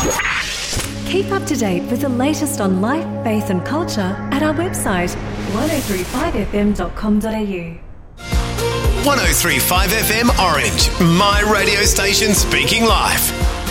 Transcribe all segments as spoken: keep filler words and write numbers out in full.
Keep up to date with the latest on life, faith and culture at our website, ten thirty-five f m dot com dot a u. ten thirty-five F M Orange, my radio station speaking life.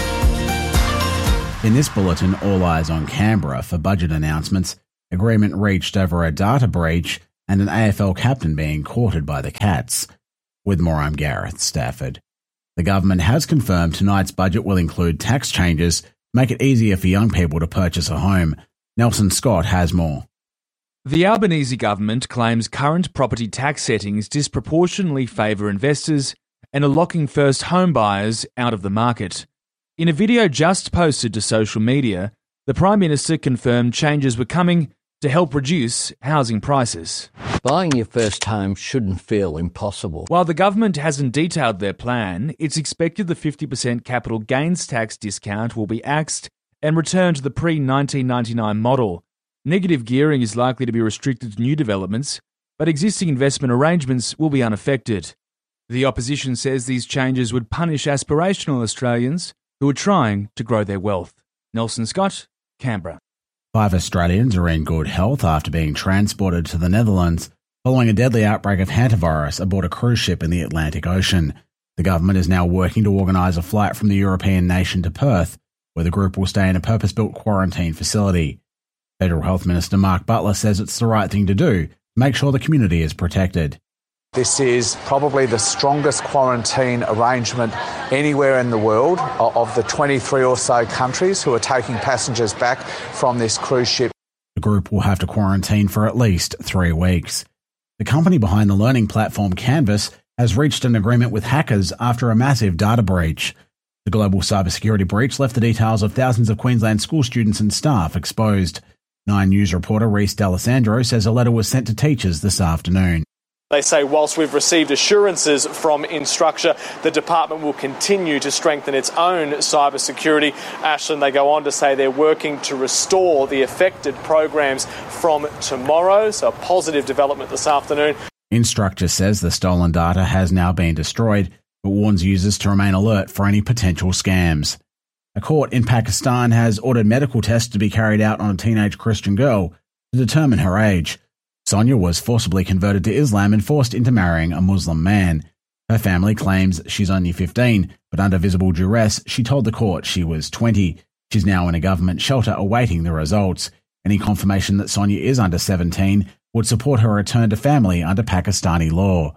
In this bulletin, all eyes on Canberra for budget announcements, agreement reached over a data breach, and an A F L captain being courted by the Cats. With more, I'm Gareth Stafford. The government has confirmed tonight's budget will include tax changes to make it easier for young people to purchase a home. Nelson Scott has more. The Albanese government claims current property tax settings disproportionately favour investors and are locking first home buyers out of the market. In a video just posted to social media, the Prime Minister confirmed changes were coming to help reduce housing prices. Buying your first home shouldn't feel impossible. While the government hasn't detailed their plan, it's expected the fifty percent capital gains tax discount will be axed and returned to the pre nineteen ninety-nine model. Negative gearing is likely to be restricted to new developments, but existing investment arrangements will be unaffected. The opposition says these changes would punish aspirational Australians who are trying to grow their wealth. Nelson Scott, Canberra. Five Australians are in good health after being transported to the Netherlands following a deadly outbreak of hantavirus aboard a cruise ship in the Atlantic Ocean. The government is now working to organise a flight from the European nation to Perth, where the group will stay in a purpose-built quarantine facility. Federal Health Minister Mark Butler says it's the right thing to do to make sure the community is protected. This is probably the strongest quarantine arrangement anywhere in the world of the twenty-three or so countries who are taking passengers back from this cruise ship. The group will have to quarantine for at least three weeks. The company behind the learning platform Canvas has reached an agreement with hackers after a massive data breach. The global cybersecurity breach left the details of thousands of Queensland school students and staff exposed. Nine News reporter Reece D'Alessandro says a letter was sent to teachers this afternoon. They say whilst we've received assurances from Instructure, the department will continue to strengthen its own cybersecurity. Ashland, they go on to say they're working to restore the affected programs from tomorrow, so a positive development this afternoon. Instructure says the stolen data has now been destroyed, but warns users to remain alert for any potential scams. A court in Pakistan has ordered medical tests to be carried out on a teenage Christian girl to determine her age. Sonia was forcibly converted to Islam and forced into marrying a Muslim man. Her family claims she's only fifteen, but under visible duress, she told the court she was twenty. She's now in a government shelter awaiting the results. Any confirmation that Sonia is under seventeen would support her return to family under Pakistani law.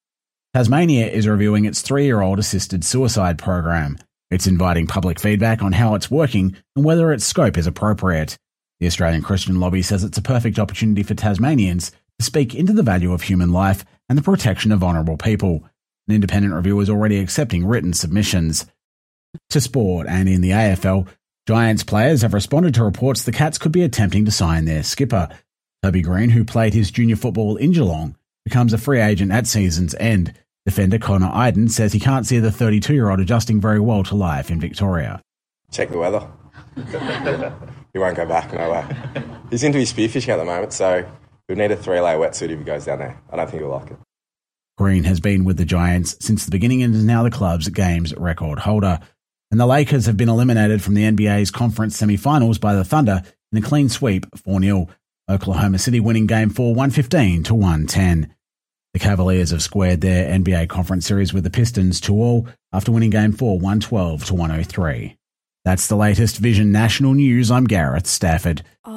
Tasmania is reviewing its three-year-old assisted suicide program. It's inviting public feedback on how it's working and whether its scope is appropriate. The Australian Christian Lobby says it's a perfect opportunity for Tasmanians to speak into the value of human life and the protection of vulnerable people. An independent review is already accepting written submissions. To sport, and in the A F L, Giants players have responded to reports the Cats could be attempting to sign their skipper. Toby Green, who played his junior football in Geelong, becomes a free agent at season's end. Defender Connor Iden says he can't see the thirty-two-year-old adjusting very well to life in Victoria. Check the weather. He won't go back, no way. He's into his spearfishing at the moment, so we need a three-layer wetsuit if he goes down there. I don't think he'll like it. Green has been with the Giants since the beginning and is now the club's games record holder. And the Lakers have been eliminated from the N B A's conference semi-finals by the Thunder in a clean sweep four nil. Oklahoma City winning Game four one fifteen to one ten. The Cavaliers have squared their N B A conference series with the Pistons two all after winning Game four one twelve to one oh three. That's the latest Vision National News. I'm Gareth Stafford.